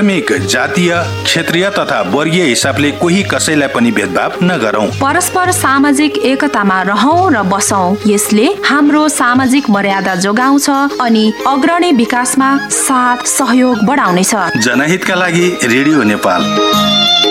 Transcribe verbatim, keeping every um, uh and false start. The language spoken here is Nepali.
धार्मिक, जातीय, क्षेत्रीय तथा वर्गीय हिसाबले कोही कसैलाई पनि भेदभाव नगरौं। परस्पर सामाजिक एकतामा रहौं र बसौं। यसले हाम्रो सामाजिक मर्यादा जोगाउँछ अनि अग्रणी विकासमा साथ सहयोग बढाउनेछ। जनहितका लागि रेडियो नेपाल।